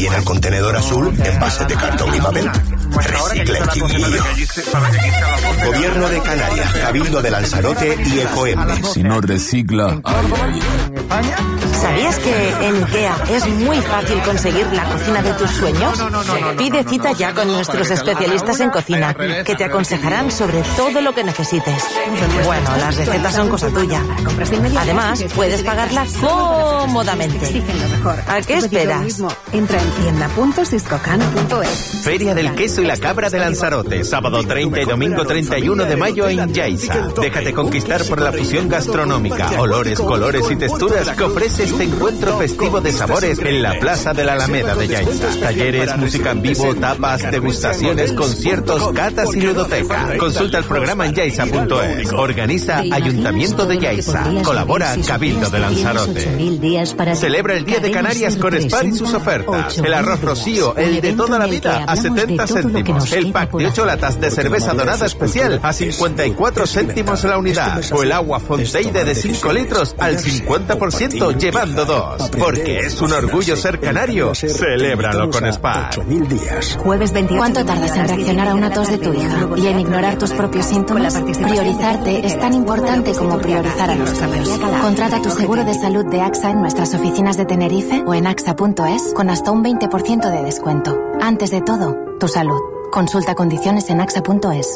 Y en el contenedor azul, envases de cartón y papel. Recicla en Quinquillo. Gobierno de Canarias, Cabildo de Lanzarote y Ecoembes. Si no recicla... ¿Sabías que en IKEA es muy fácil conseguir la cocina de tus sueños? Pide cita ya con nuestros especialistas en cocina, que te aconsejarán sobre todo lo que necesites. Bueno, las recetas son cosa tuya. Además, puedes pagarla cómodamente. ¿A qué esperas? Entra en tienda.siscocan.es. Feria del Queso y la Cabra de Lanzarote, sábado 30 y domingo 31 de mayo en Yaiza. Déjate conquistar por la fusión gastronómica, olores, colores y texturas que ofrece este encuentro festivo de sabores en la Plaza de la Alameda de Yaiza. Talleres, música en vivo, tapas, degustaciones, conciertos, catas y ludoteca. Consulta el programa en yaiza.es. Organiza Ayuntamiento de Yaiza. Colabora Cabildo de Lanzarote. Celebra el Día de Canarias con Spar y sus ofertas. El arroz Rocío, el de toda la vida, a 70 céntimos. El pack de 8 latas de cerveza dorada especial a 54 céntimos la unidad. O el agua Fonteide de 5 litros al 50% llevando 2. Porque es un orgullo ser canario. Celébralo con Spar. Jueves 28. ¿Cuánto tardas en reaccionar a una tos de tu hija y en ignorar tus propios síntomas? Priorizarte es tan importante como priorizar a los tuyos. Contrata tu seguro de salud de AXA en nuestras oficinas de Tenerife o en axa.es con hasta un 20% de descuento. Antes de todo, tu salud. Consulta condiciones en axa.es.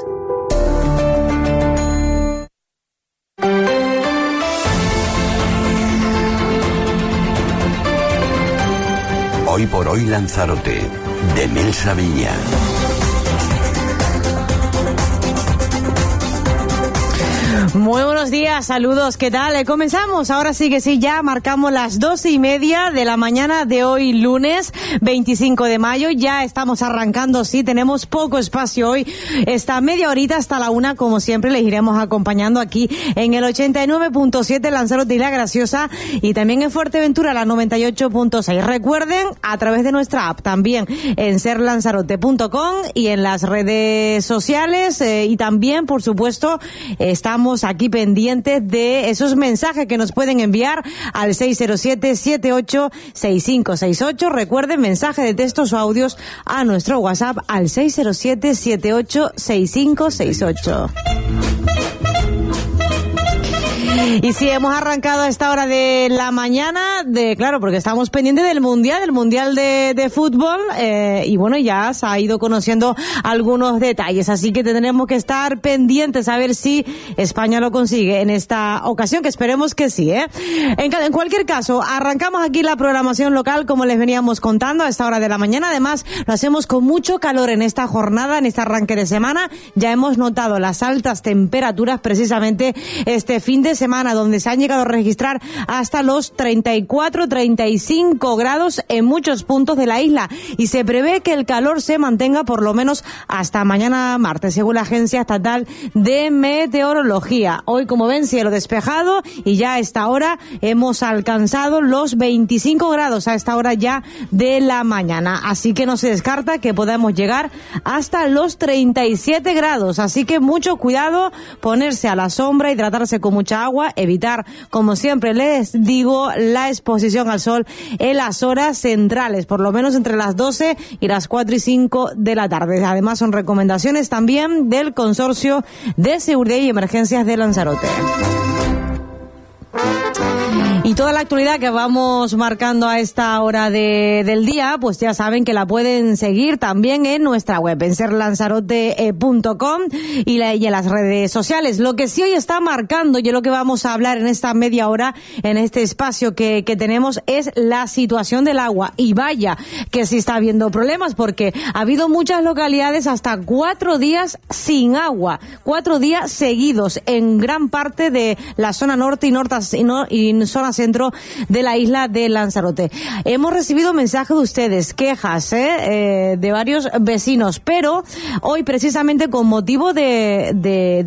Hoy por hoy Lanzarote, de Mel Savilla. Muy buenos días, saludos, ¿qué tal? Comenzamos, ahora sí que sí, ya marcamos las 12:30 de la mañana de hoy, lunes 25 de mayo, ya estamos arrancando, sí, tenemos poco espacio hoy, esta media horita hasta la 1, como siempre, les iremos acompañando aquí en el 89.7 Lanzarote y La Graciosa, y también en Fuerteventura, la 98.6. Recuerden, a través de nuestra app, también en serlanzarote.com y en las redes sociales, y también, por supuesto, estamos aquí pendientes de esos mensajes que nos pueden enviar al 607-786568. Recuerden, mensaje de textos o audios a nuestro WhatsApp al 607-786568. Y sí, hemos arrancado a esta hora de la mañana, claro, porque estamos pendientes del Mundial de Fútbol, y bueno, ya se ha ido conociendo algunos detalles, así que tendremos que estar pendientes a ver si España lo consigue en esta ocasión, que esperemos que sí, ¿eh? En cualquier caso, arrancamos aquí la programación local, como les veníamos contando a esta hora de la mañana. Además, lo hacemos con mucho calor en esta jornada, en este arranque de semana. Ya hemos notado las altas temperaturas precisamente este fin de semana, donde se han llegado a registrar hasta los 34-35 grados en muchos puntos de la isla, y se prevé que el calor se mantenga por lo menos hasta mañana martes, según la Agencia Estatal de Meteorología. Hoy, como ven, cielo despejado, y ya a esta hora hemos alcanzado los 25 grados a esta hora ya de la mañana, así que no se descarta que podamos llegar hasta los 37 grados, así que mucho cuidado, ponerse a la sombra, hidratarse con mucha agua, evitar, como siempre les digo, la exposición al sol en las horas centrales, por lo menos entre las 12 y las 4 y 5 de la tarde. Además, son recomendaciones también del Consorcio de Seguridad y Emergencias de Lanzarote. Y toda la actualidad que vamos marcando a esta hora del día, pues ya saben que la pueden seguir también en nuestra web, en serlanzarote.com y en las redes sociales. Lo que sí hoy está marcando, y es lo que vamos a hablar en esta media hora, en este espacio que tenemos, es la situación del agua. Y vaya que sí está habiendo problemas, porque ha habido muchas localidades hasta 4 días sin agua, 4 días seguidos en gran parte de la zona norte y zona centro de la isla de Lanzarote. Hemos recibido mensajes de ustedes, quejas de varios vecinos, pero hoy, precisamente con motivo de